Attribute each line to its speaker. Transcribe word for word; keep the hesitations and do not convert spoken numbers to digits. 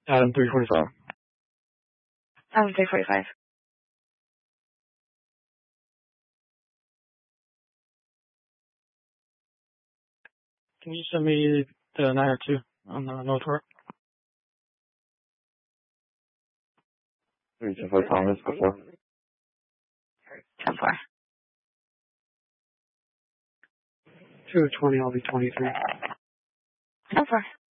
Speaker 1: Adam three forty-five.
Speaker 2: Adam three forty-five.
Speaker 1: Can you send me the nine or two on the North Fork?
Speaker 3: three ten four Thomas before.
Speaker 2: ten four.
Speaker 1: two twenty, I'll be twenty-three.
Speaker 2: ten four.